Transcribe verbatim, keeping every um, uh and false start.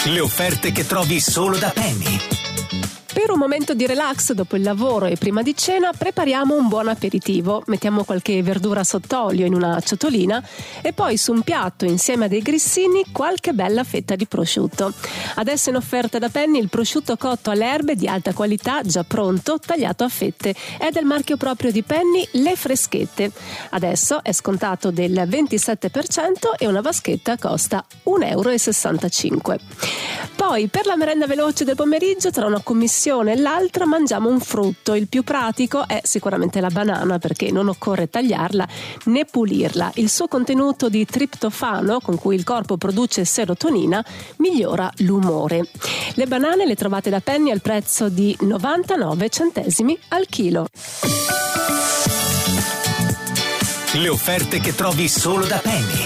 Le offerte che trovi solo da Penny. Per un momento di relax dopo il lavoro e prima di cena prepariamo un buon aperitivo. Mettiamo qualche verdura sott'olio in una ciotolina e poi su un piatto insieme a dei grissini qualche bella fetta di prosciutto. Adesso in offerta da Penny il prosciutto cotto alle erbe di alta qualità già pronto, tagliato a fette. È del marchio proprio di Penny, Le Freschette. Adesso è scontato del ventisette per cento e una vaschetta costa un euro e sessantacinque. Poi per la merenda veloce del pomeriggio tra una commissione e l'altra mangiamo un frutto. Il più pratico è sicuramente la banana perché non occorre tagliarla né pulirla. Il suo contenuto di triptofano, con cui il corpo produce serotonina, migliora l'umore. Le banane le trovate da Penny al prezzo di novantanove centesimi al chilo. Le offerte che trovi solo da Penny.